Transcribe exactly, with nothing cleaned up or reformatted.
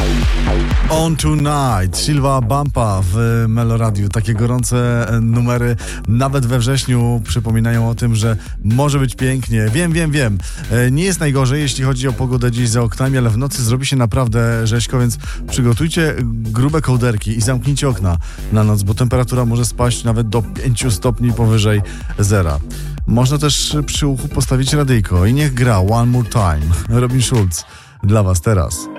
On Tonight, Silva Bumpa w Meloradiu. Takie gorące numery nawet we wrześniu przypominają o tym, że może być pięknie. Wiem, wiem, wiem. Nie jest najgorzej, jeśli chodzi o pogodę dziś za oknami, ale w nocy zrobi się naprawdę rzeźko, więc przygotujcie grube kołderki i zamknijcie okna na noc, bo temperatura może spaść nawet do pięciu stopni powyżej zera. Można też przy uchu postawić radyjko i niech gra One More Time. Robin Schulz dla was teraz.